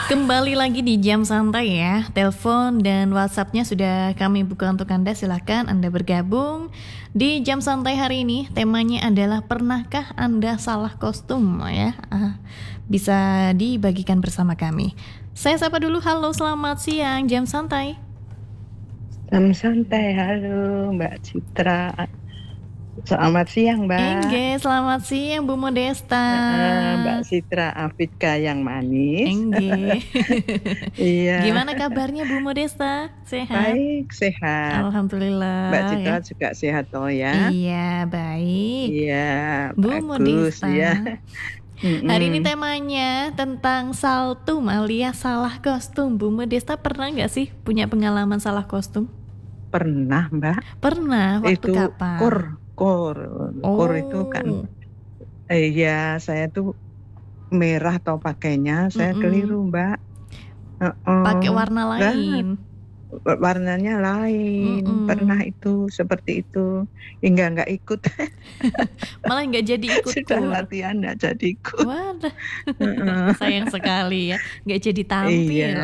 Kembali lagi di jam santai ya. Telepon dan WhatsApp-nya sudah kami buka untuk Anda. Silahkan Anda bergabung di jam santai hari ini. Temanya adalah pernahkah Anda salah kostum ya? Bisa dibagikan bersama kami. Saya sapa dulu. Halo, selamat siang. Jam santai. Jam santai. Halo Mbak Citra. Selamat siang Mbak. Engge, selamat siang Bu Modesta. Mbak Citra Afidka yang manis. Engge. Iya. Gimana kabarnya Bu Modesta? Sehat? Baik, sehat. Alhamdulillah. Mbak Citra ya. juga sehat toh ya? Iya, baik. Iya, Bu bagus Modesta. ya. Hari ini temanya tentang saltum alias salah kostum. Bu Modesta pernah nggak sih punya pengalaman salah kostum? Pernah Mbak. Pernah. Waktu itu kapan? Kor itu kan. Iya, saya tuh merah atau pakainya saya keliru Mbak. Pakai warna lain. Warnanya lain. Pernah itu seperti itu hingga nggak ikut. Malah nggak jadi ikut. Sudah latihan nggak jadi ikut. Waduh. Sayang sekali ya, nggak jadi tampil.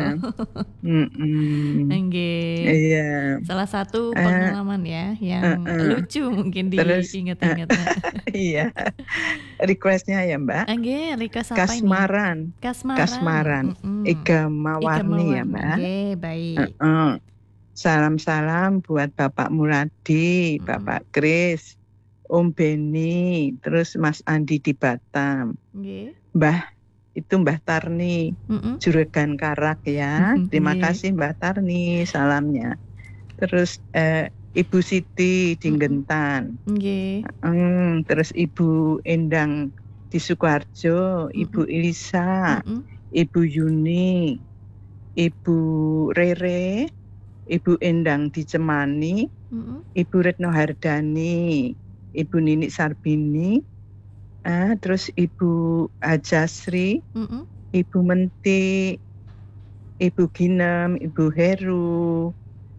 Iya. Salah satu pengalaman ya yang lucu mungkin diingat-ingat. Iya. Requestnya ya Mbak. Request apa Kasmaran. ini? Kasmaran. Ika Mawarni ya Mbak. Baik. Salam-salam buat Bapak Muradi, Bapak Kris, Om Beni, terus Mas Andi di Batam. Mbah Tarni, Juragan Karak ya. Terima kasih Mbah Tarni, salamnya. Terus Ibu Siti di Gentan. Terus Ibu Endang di Sukoharjo, Ibu Elisa, Ibu Yuni, Ibu Rere, Ibu Endang di Cemani, Ibu Retno Hardani, Ibu Nini Sarbini, terus Ibu Hajasri, Ibu Menti, Ibu Ginem, Ibu Heru,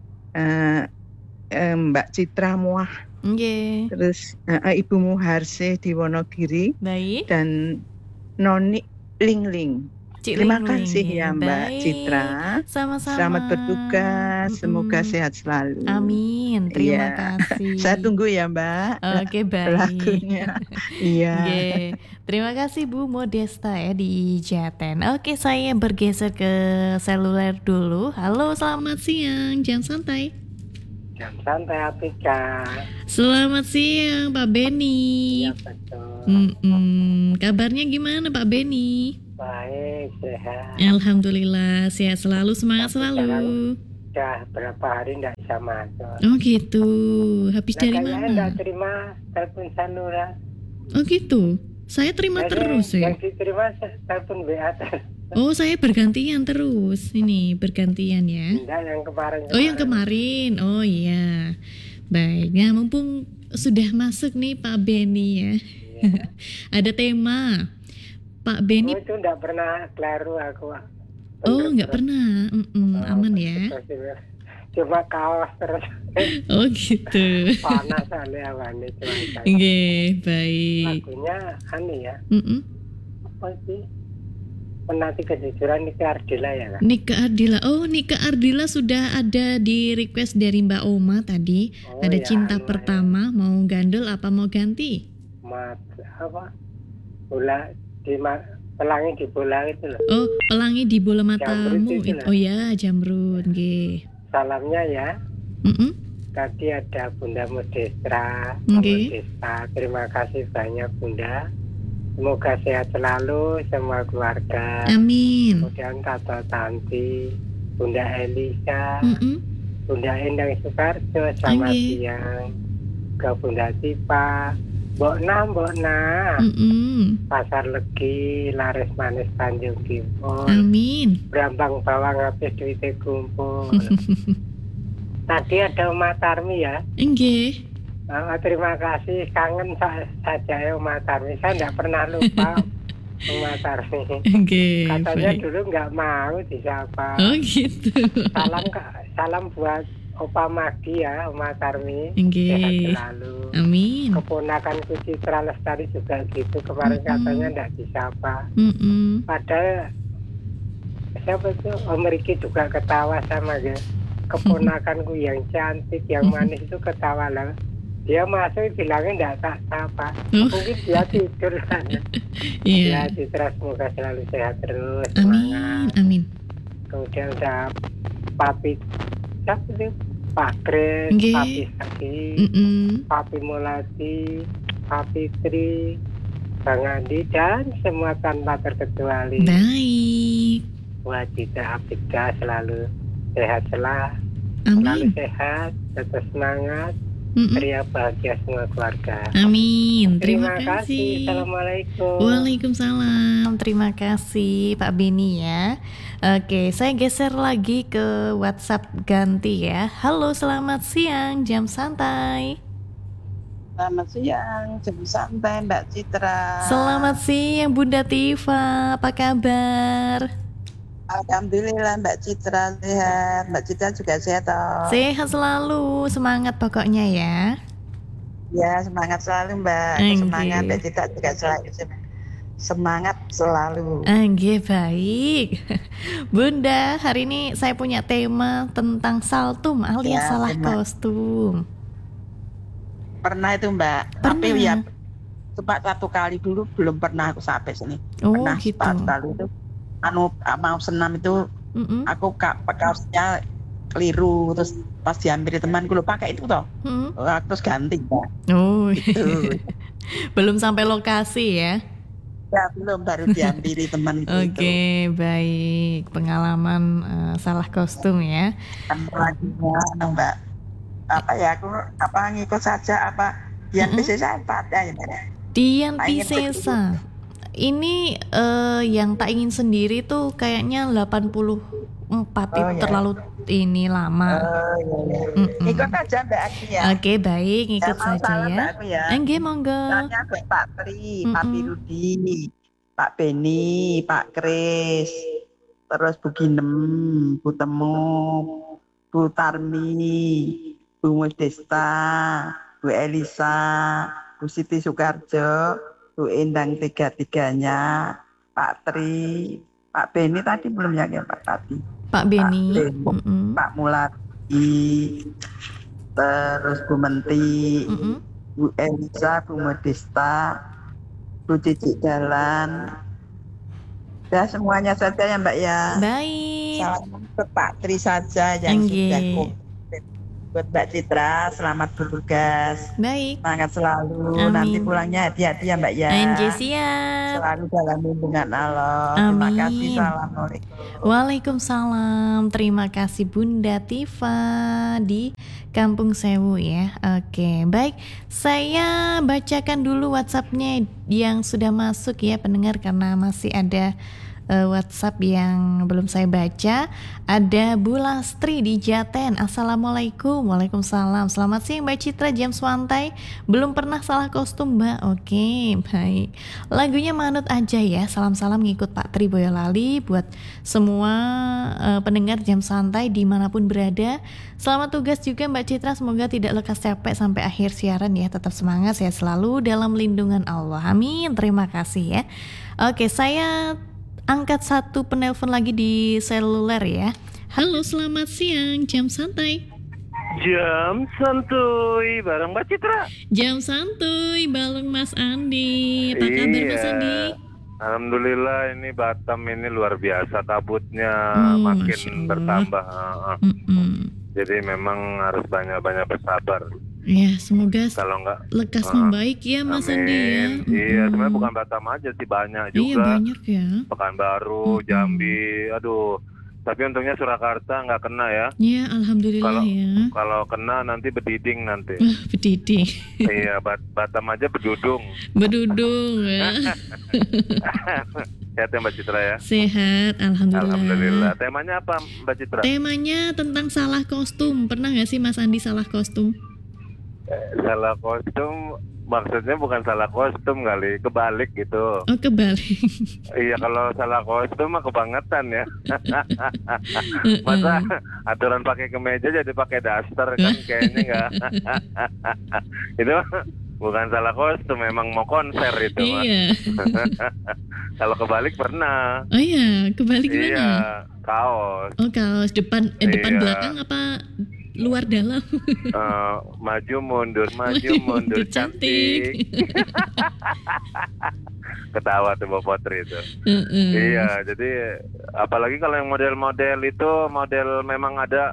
Mbak Citra Muah, terus Ibu Muharse di Wonogiri, dan Noni Lingling. Terima kasih ya Mbak Citra. Sama-sama. Selamat bertugas, semoga sehat selalu. Amin. Terima kasih. Saya tunggu ya Mbak. Oke, baik. Lagunya. Iya. Terima kasih Bu Modesta ya di Jaten. Oke, saya bergeser ke seluler dulu. Halo, selamat siang. Jam santai. Jam santai Atika. Selamat siang Pak Beni. Iya betul. Kabarnya gimana Pak Beni? Baik, sehat. Alhamdulillah, sehat selalu, semangat selalu. Sudah berapa hari tidak bisa masuk. Oh gitu, habis dari mana? Tidak terima telepon Sanura. Oh gitu, saya terima terus ya. Yang diterima telepon WA. Oh, saya bergantian terus, ini bergantian ya. Tidak, yang kemarin. Oh, yang kemarin, oh iya. Baik, nah mumpung sudah masuk nih Pak Beni ya. Iya. Ada tema. Pak Beni itu enggak pernah keliru aku. Oh, enggak pernah. Aman ya. Cuma kaos terus. Oh, gitu. Panas aneh awane cuaca. Baik. Lagunya aneh ya. Apa sih? Menanti kejujuran Nika Ardila ya kan? Nika Ardila. Oh, Nika Ardila sudah ada di request dari Mbak Oma tadi. Ada ya, cinta pertama, ya. Mau gandul apa mau ganti? Apa? Pelangi di bola itu loh. Oh, pelangi di bola matamu. Oh ya, Jamrud, nggih. Salamnya ya. Tadi ada Bunda Modesta. Modesta. Terima kasih banyak Bunda. Semoga sehat selalu semua keluarga. Amin. Kemudian Tata Tanti, Bunda Elisa, Bunda Endang Sukarjo, selamat siang. Ke Bunda Tipa. Mbok Na, Pasar Legi, Laris Manis Tanjung Kimpul. Amin. Brambang Bawang habis duitnya kumpul. Tadi ada Uma Tarmi ya. Nggih. Terima kasih, kangen saja ya Uma Tarmi. Saya tidak pernah lupa Uma Tarmi. Katanya dulu nggak mau disapa. Oh gitu. Salam buat Opa Magi ya, Uma Tarmi. Sehat selalu. Amin. Keponakanku Citra Lestari juga gitu. Kemarin katanya enggak disapa. Padahal siapa tuh Om Riki juga ketawa sama dia. Keponakanku yang cantik, yang manis itu ketawa lah. Dia masuk bilangnya enggak tak apa. Mungkin dia tidur kan. Ya Citra semoga selalu sehat terus. Amin, amin. Kemudian ada Papi, siapa itu? Pak Kres, Papi Saki, Papi Molati, Papi Tri, Bang Andi dan semua tanpa terkecuali. Baik. Buat Citra Abika selalu sehat Amin. Selalu sehat, tetap semangat, ceria bahagia semua keluarga. Amin. Terima kasih. Assalamualaikum. Waalaikumsalam. Terima kasih Pak Beni ya. Oke, saya geser lagi ke WhatsApp ganti ya. Halo, selamat siang, jam santai. Selamat siang, jam santai Mbak Citra. Selamat siang Bunda Tifa, apa kabar? Alhamdulillah Mbak Citra sehat. Mbak Citra juga sehat toh? Sehat selalu, semangat pokoknya ya. Ya, semangat selalu Mbak. Semangat Mbak Citra juga selalu semangat selalu. Oke, baik. Bunda, hari ini saya punya tema tentang saltum alias salah kostum. Pernah itu Mbak. Pernah. Tapi ya cuma 1 kali dulu, belum pernah aku sampai sini. Pernah gitu. 1 kali itu mau senam itu aku kaosnya keliru, terus pas diambil temanku lo pakai itu toh, terus ganti Mbak. Gitu. Belum sampai lokasi ya? Ya belum, baru diambil teman itu. Oke, baik, pengalaman salah kostum ya. Lagi Mbak, aku ngikut saja Dian Piscesa ya Dian Piscesa. Ini yang tak ingin sendiri tuh kayaknya 84 itu terlalu ini lama. Ikut aja Mbak Aki ya. Oke, baik, ikut saja ya. Enggak, monggo. Tanya Pak Tri, Pak Pirudi, Pak Beni, Pak Kris, terus Bu Ginem, Bu Temu, Bu Tarmi, Bu Modesta, Bu Elisa, Bu Siti Soekarjo, Bu Endang, 3-3-nya, Pak Tri, Pak Beni tadi belum ya Pak Tati. Pak Beni, Pak Mulati, terus Bu Menti, Bu Elisa, Bu Modesta, Bu Cici Jalan. Ya semuanya saja ya Mbak ya. Baik. Salam ke Pak Tri saja yang sudah buat Mbak Citra, selamat bertugas. Baik. Semangat selalu. Amin. Nanti pulangnya hati-hati ya Mbak ya. Siap. Selalu dalam lindungan Allah. Amin. Terima kasih. Assalamualaikum. Waalaikumsalam. Terima kasih Bunda Tifa di Kampung Sewu ya. Oke, baik. Saya bacakan dulu WhatsApp-nya yang sudah masuk ya pendengar, karena masih ada WhatsApp yang belum saya baca. Ada Bu Lastri di Jaten. Assalamualaikum. Waalaikumsalam. Selamat siang Mbak Citra, jam santai. Belum pernah salah kostum Mbak. Oke, baik. Lagunya manut aja ya. Salam-salam ngikut Pak Tri Boyolali buat semua pendengar jam santai dimanapun berada. Selamat tugas juga Mbak Citra. Semoga tidak lekas capek sampai akhir siaran ya. Tetap semangat, sehat selalu dalam lindungan Allah. Amin. Terima kasih ya. Oke, saya angkat satu penelpon lagi di seluler ya. Halo, selamat siang, jam santai. Jam santuy bareng Mbak Citra. Jam santuy bareng Mas Andi. Apa kabar Mas Andi? Alhamdulillah, ini Batam ini luar biasa kabutnya, makin bertambah. Jadi memang harus banyak-banyak bersabar. Ya, semoga kalau enggak lekas membaik ya Mas Andi ya. Iya, sebenarnya bukan Batam aja sih, banyak juga. Iya, banyak ya. Pekanbaru, Jambi, aduh. Tapi untungnya Surakarta nggak kena ya. Iya, alhamdulillah ya. Kalau kena nanti berdiding nanti. Berdiding. Iya, Batam aja berdudung. Berdudung ya. Sehat ya Mbak Citra ya? Sehat, alhamdulillah. Alhamdulillah. Temanya apa Mbak Citra? Temanya tentang salah kostum. Pernah nggak sih Mas Andi salah kostum? Salah kostum maksudnya bukan salah kostum kali, kebalik gitu. Oh, kebalik. Iya, kalau salah kostum mah kebangetan ya. Masa aturan pakai kemeja jadi pakai daster kan kayaknya enggak. Itu bukan salah kostum, memang mau konser itu. Iya. Kalau kebalik pernah. Oh iya, kebalik iya. mana? Kaos. Oh, kaos depan Iya. belakang apa luar dalam? Maju mundur cantik. Ketawa tuh Mbak Potri itu. Iya, jadi apalagi kalau yang model-model itu model memang ada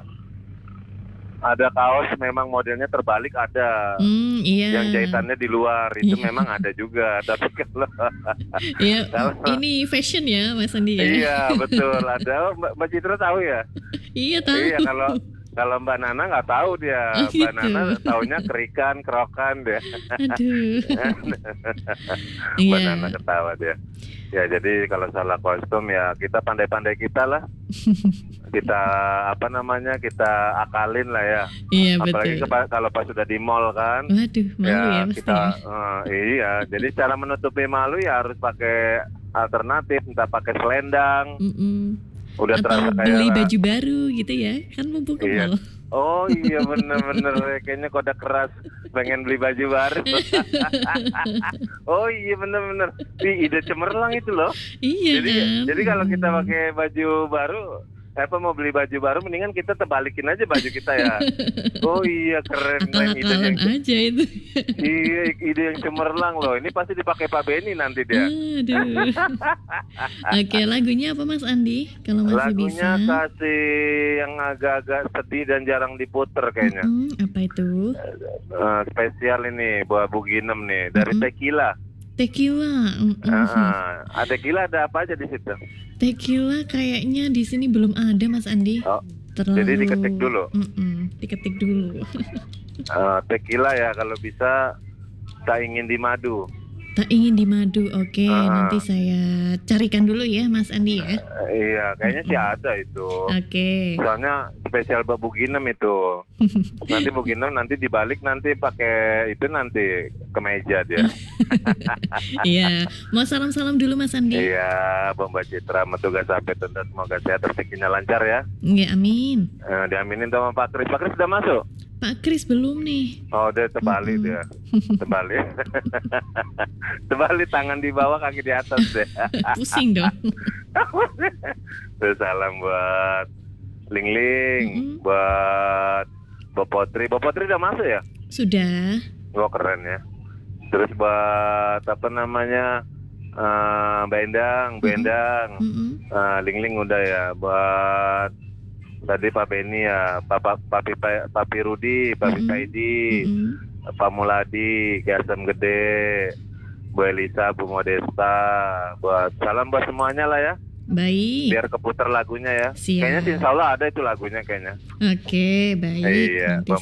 kaos memang modelnya terbalik ada. Iya. Yang jahitannya di luar itu memang ada juga. Tapi kalau Iya, ini fashion ya Mas Andi ya. iya betul ada. Mbak Citra tahu ya? Iya tahu. Iya kalau Mbak Nana nggak tahu dia. Oh, Mbak gitu. Nana taunya kerokan dia. Aduh. Mbak Iya. Nana ketawa dia. Ya jadi kalau salah kostum ya kita pandai-pandai kita lah. Kita kita akalin lah ya. Iya Apalagi betul. kalau pas sudah di mall kan. Waduh, malu ya pasti. Kita iya. Jadi cara menutupi malu ya harus pakai alternatif, entah pakai selendang. Udah Atau terasa beli kayak baju baru gitu ya, kan mumpung ke Iya. mall. Oh iya bener kayaknya kode keras pengen beli baju baru. Oh iya bener. Ide cemerlang itu loh. Iya Jadi kan. jadi kalau kita pakai baju baru mau beli baju baru mendingan kita terbalikin aja baju kita ya. Oh iya keren Akal-akalan ide aja itu. Iya ide yang cemerlang loh. Ini pasti dipakai Pak Beni nanti dia. Aduh. Oke, lagunya apa Mas Andi? Kalau masih Lagunya bisa. kasih yang agak-agak sedih dan jarang diputer kayaknya. Apa itu? Spesial ini buat Bu Ginem nih dari Tequila. Tequila. Ada Tequila ada apa aja di situ? Tequila kayaknya di sini belum ada Mas Andi. Oh, Terlalu. jadi diketik dulu. Diketik dulu. Tequila ya kalau bisa tak ingin di madu. Tak ingin di madu. Oke, nanti saya carikan dulu ya Mas Andi ya. Iya, kayaknya sih ada itu. Oke. Soalnya spesial buat Bu Ginem itu. Nanti Bu Ginem nanti dibalik nanti pakai itu nanti ke meja dia. Iya. Mau salam-salam dulu Mas Andi. Iya, Mbak Citra, tugas sampai tuntas, semoga sehat rezekinya lancar ya. Iya, amin. Diaminin sama Pak Kris. Pak Kris sudah masuk? Pak Kris belum nih. Oh, dia terbalik dia. Terbalik. Terbalik tangan di bawah, kaki di atas deh. Pusing dong. Terus salam buat Ling, buat Mbak Potri. Mbak Potri udah masuk ya? Sudah. Oh, keren ya. Terus buat Mbak Endang, Ling udah ya. Buat tadi Pak Beni ya, Papi Rudi, Papi Saidi, Pak Muladi, Gasem Gede, Bu Elisa, Bu Modesta, buat salam buat semuanya lah ya. Baik. Biar keputar lagunya ya. Siap. Kayaknya insya Allah ada itu lagunya kayaknya. Oke, baik. Iya, Nanti